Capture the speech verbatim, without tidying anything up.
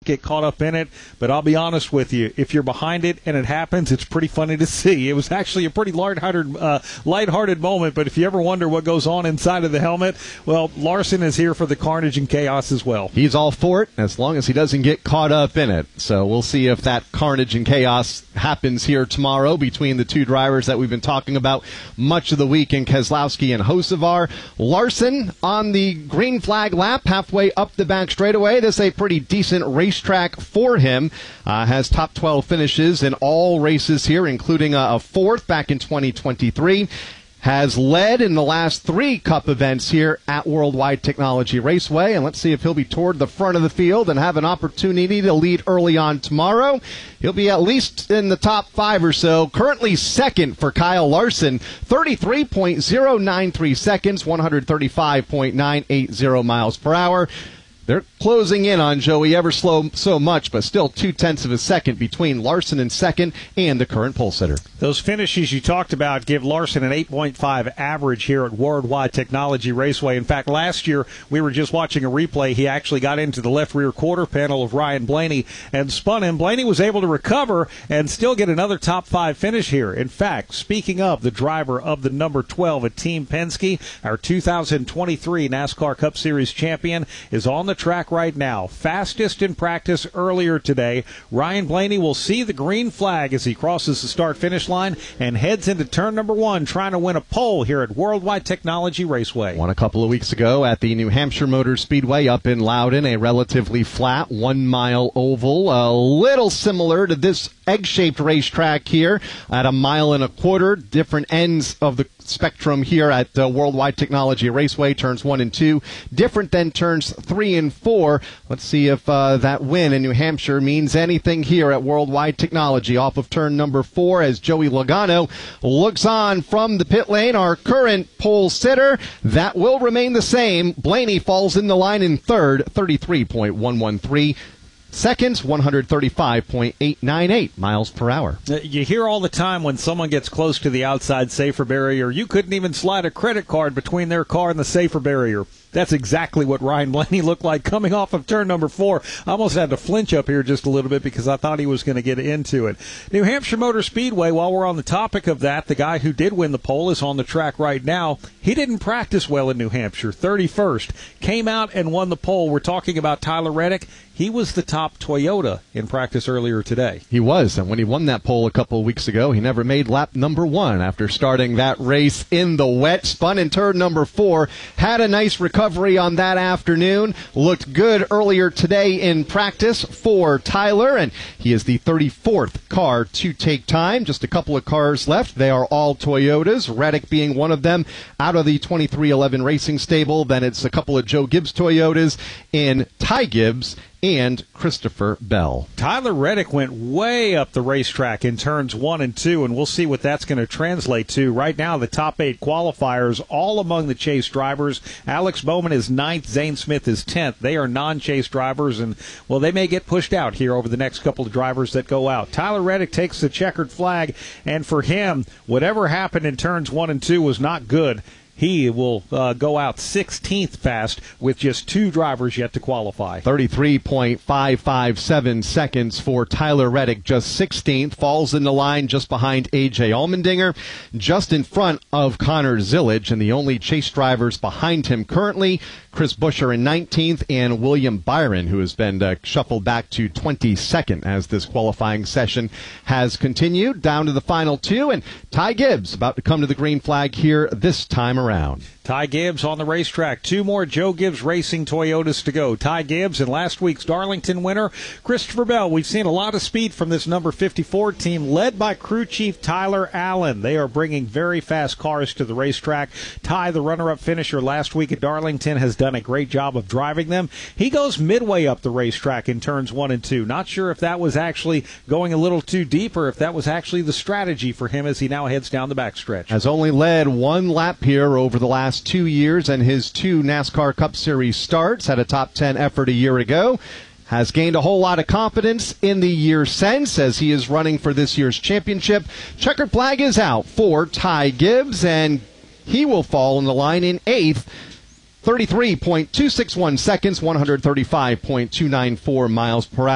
get caught up in it. But I'll be honest with you, if you're behind it and it happens, it's pretty funny to see. It was actually a pretty lighthearted, uh, lighthearted moment, but if you ever wonder what goes on inside of the helmet, well, Larson is here for the carnage and chaos as well. He's all for it as long as he doesn't get caught up in it. So we'll see if that carnage and chaos happens here tomorrow between the two drivers that we've been talking about much of the week in Keselowski and Hocevar. Larson on the green flag lap halfway up the back straightaway. This is a pretty decent racetrack for him. Uh, has top twelve finishes in all races here, including a, a fourth back in twenty twenty-three. Has led in the last three Cup events here at Worldwide Technology Raceway. And let's see if he'll be toward the front of the field and have an opportunity to lead early on tomorrow. He'll be at least in the top five or so. Currently second for Kyle Larson, thirty-three point oh nine three seconds, one thirty-five point nine eight zero miles per hour. They're closing in on Joey ever slow so much, but still two-tenths of a second between Larson in second and the current pole sitter. Those finishes you talked about give Larson an eight point five average here at Worldwide Technology Raceway. In fact, last year we were just watching a replay. He actually got into the left rear quarter panel of Ryan Blaney and spun him. Blaney was able to recover and still get another top five finish here. In fact, speaking of the driver of the number twelve at Team Penske, our two thousand twenty-three NASCAR Cup Series champion is on the track right now. Fastest in practice earlier today. Ryan Blaney will see the green flag as he crosses the start-finish line and heads into turn number one, trying to win a pole here at Worldwide Technology Raceway. Won a couple of weeks ago at the New Hampshire Motor Speedway up in Loudon, a relatively flat one-mile oval, a little similar to this egg-shaped racetrack here at a mile and a quarter. Different ends of the spectrum here at uh, Worldwide Technology Raceway, turns one and two, different than turns three and four. Let's see if uh, that win in New Hampshire means anything here at Worldwide Technology. Off of turn number four as Joey Logano looks on from the pit lane, our current pole sitter. That will remain the same. Blaney falls in the line in third, thirty-three point one one three seconds, one thirty-five point eight nine eight miles per hour. You hear all the time when someone gets close to the outside safer barrier, you couldn't even slide a credit card between their car and the safer barrier. That's exactly what Ryan Blaney looked like coming off of turn number four. I almost had to flinch up here just a little bit because I thought he was going to get into it. New Hampshire Motor Speedway, while we're on the topic of that, the guy who did win the pole is on the track right now. He didn't practice well in New Hampshire. thirty-first. Came out and won the pole. We're talking about Tyler Reddick. He was the top Toyota in practice earlier today. He was, and when he won that pole a couple of weeks ago, he never made lap number one after starting that race in the wet. Spun in turn number four, had a nice recovery on that afternoon, looked good earlier today in practice for Tyler, and he is the thirty-fourth car to take time. Just a couple of cars left. They are all Toyotas, Reddick being one of them out of the twenty-three eleven Racing stable. Then it's a couple of Joe Gibbs Toyotas in Ty Gibbs and Christopher Bell. Tyler Reddick went way up the racetrack in turns one and two, and we'll see what that's going to translate to. Right now, the top eight qualifiers, all among the Chase drivers. Alex Bowman is ninth, Zane Smith is tenth. They are non-Chase drivers, and, well, they may get pushed out here over the next couple of drivers that go out. Tyler Reddick takes the checkered flag, and for him, whatever happened in turns one and two was not good. He will uh, go out sixteenth fast with just two drivers yet to qualify. thirty-three point five five seven seconds for Tyler Reddick, just sixteenth. Falls in the line just behind A J Allmendinger, just in front of Connor Zillage, and the only Chase drivers behind him currently, Chris Buescher in nineteenth, and William Byron, who has been uh, shuffled back to twenty-second as this qualifying session has continued. Down to the final two, and Ty Gibbs about to come to the green flag here this time around. Ty Gibbs on the racetrack. Two more Joe Gibbs Racing Toyotas to go. Ty Gibbs and last week's Darlington winner, Christopher Bell. We've seen a lot of speed from this number fifty-four team, led by crew chief Tyler Allen. They are bringing very fast cars to the racetrack. Ty, the runner-up finisher last week at Darlington, has done a great job of driving them. He goes midway up the racetrack in turns one and two. Not sure if that was actually going a little too deep or if that was actually the strategy for him as he now heads down the backstretch. Has only led one lap here over the last two years, and his two NASCAR Cup Series starts. Had a top ten effort a year ago. Has gained a whole lot of confidence in the year since as he is running for this year's championship. Checkered flag is out for Ty Gibbs, and he will fall in the line in eighth. thirty-three point two six one seconds, one thirty-five point two nine four miles per hour.